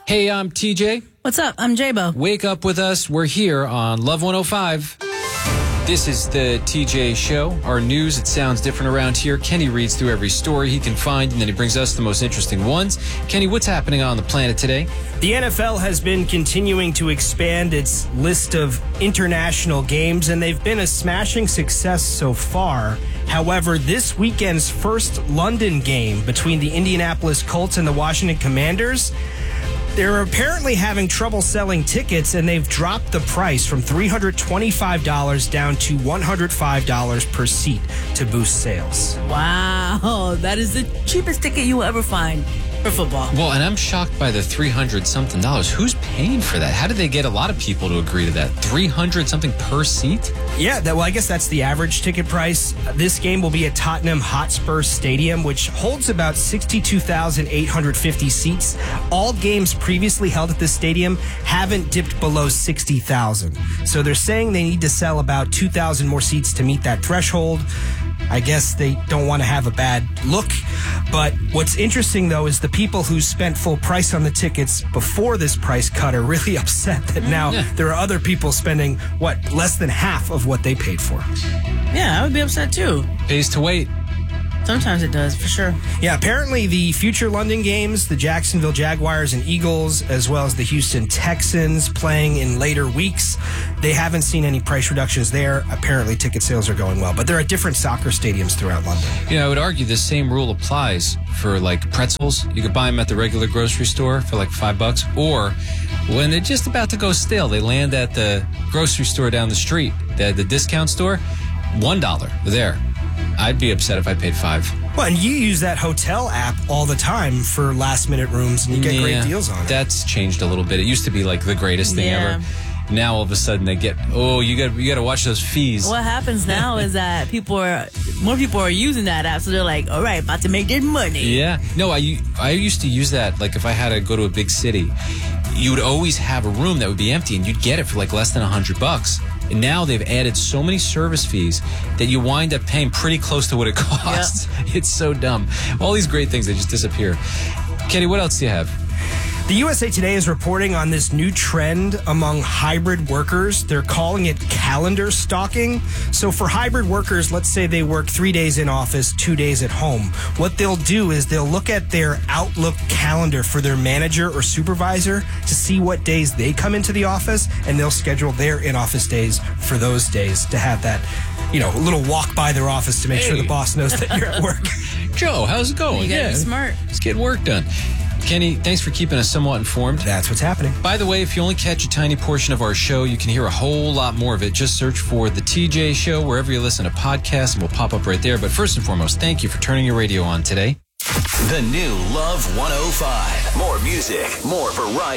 Hey, I'm TJ. What's up? I'm J-Bo. Wake up with us. We're here on Love 105. This is the TJ Show. Our news, it sounds different around here. Kenny reads through every story he can find, and then he brings us the most interesting ones. Kenny, what's happening on the planet today? The NFL has been continuing to expand its list of international games, and they've been a smashing success so far. However, this weekend's first London game between the Indianapolis Colts and the Washington Commanders, they're apparently having trouble selling tickets, and they've dropped the price from $325 down to $105 per seat to boost sales. Wow, that is the cheapest ticket you will ever find for football. Well, and I'm shocked by the $300-something. Who's paying for that? How did they get a lot of people to agree to that? $300-something per seat? Yeah, I guess that's the average ticket price. This game will be at Tottenham Hotspur Stadium, which holds about 62,850 seats. All games previously held at this stadium haven't dipped below 60,000. So they're saying they need to sell about 2,000 more seats to meet that threshold. I guess they don't want to have a bad look. But what's interesting, though, is the people who spent full price on the tickets before this price cut are really upset that now there are other people spending, less than half of what they paid for. Yeah, I would be upset, too. Pays to wait. Sometimes it does, for sure. Yeah, apparently the future London games, the Jacksonville Jaguars and Eagles, as well as the Houston Texans playing in later weeks, they haven't seen any price reductions there. Apparently ticket sales are going well, but they're at different soccer stadiums throughout London. You know, I would argue the same rule applies for, pretzels. You could buy them at the regular grocery store for, $5, or when they're just about to go stale, they land at the grocery store down the street, the discount store, $1 there. I'd be upset if I paid $5. Well, and you use that hotel app all the time for last-minute rooms, and you get great deals on it. That's changed a little bit. It used to be the greatest thing ever. Now all of a sudden they get, you got to watch those fees. What happens now is that more people are using that app, so they're like, all right, about to make their money. Yeah. No, I used to use that, if I had to go to a big city, you would always have a room that would be empty, and you'd get it for less than $100. And now they've added so many service fees that you wind up paying pretty close to what it costs. Yep. It's so dumb. All these great things, they just disappear. Kenny, what else do you have? The USA Today is reporting on this new trend among hybrid workers. They're calling it calendar stalking. So for hybrid workers, let's say they work 3 days in office, 2 days at home. What they'll do is they'll look at their Outlook calendar for their manager or supervisor to see what days they come into the office, and they'll schedule their in-office days for those days to have that, a little walk by their office to make sure the boss knows that you're at work. Joe, how's it going? You gotta be smart. Let's get work done. Kenny, thanks for keeping us somewhat informed. That's what's happening. By the way, if you only catch a tiny portion of our show, you can hear a whole lot more of it. Just search for The TJ Show wherever you listen to podcasts, and we'll pop up right there. But first and foremost, thank you for turning your radio on today. The new Love 105. More music, more variety.